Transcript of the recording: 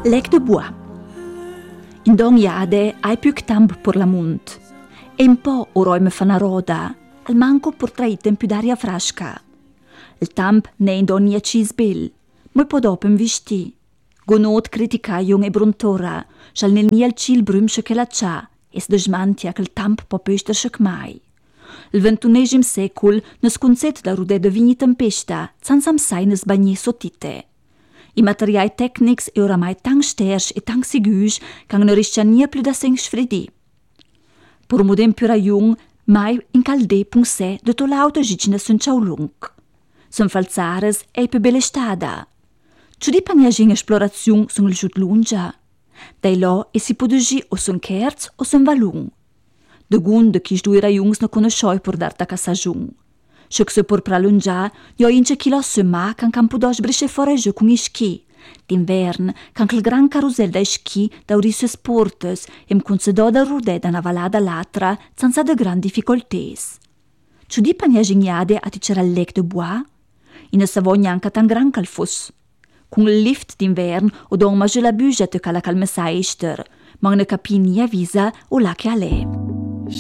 Lec de bois. In don jade hai più tempo per la munt. E un po' oroi me fa una roda, al manco per traite più d'aria fresca. Il tempo ne in don cis bel, ma poi dopo mi vesti. Gonot critica jung e brontora, schal nel niel cil brumsche che la c'ha, e sdesmantia che il tempo po pester sche mai. Il 21 secol nes concet da rude de vigni tempesta, senza sai nes bagni sottite. I materiali tecnici e oramai tan sters e tan sigus che non riesce nie più da sen sfredi. Per modem più jung, mai in calde punse de to lauta gicine sun ciao lung. Sun falzares e pe belle stada. Ciù di paniagin esplorazione sun il giut lunga. Dai lo e si podugi o sun kerz o sun valung. De gun de chi sduira jungs no conoscioi por darta casajung. Scic se por pralungia, jo ince chilo sema can campo dos bresce foreggio con i schi. D'invern, can quel gran carusel dai schi da urisse sportes em concedò da rude da una valada l'altra senza de gran difficoltés. Ciù di paniagignade a ticera il lec de bois? Ina savogna anche tan gran cal fos. Con il lift d'invern o don maggio la bugia te cala calmessa ester, ma ne capi nia visa o la che a lei.